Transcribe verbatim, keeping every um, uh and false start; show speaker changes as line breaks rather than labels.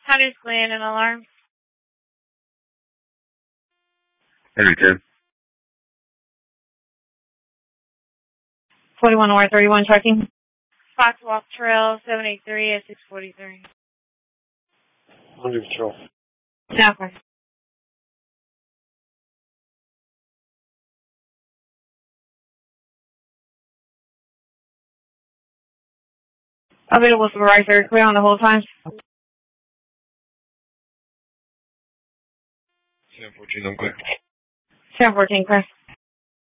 Hunter's Glen and alarm.
Henry ten.
forty-one R thirty-one tracking. Foxwalk Trail seven eight three at six forty-three.
Under patrol.
Okay. Available supervisor, clear on the whole time.
seven fourteen, I'm clear.
seven fourteen, clear.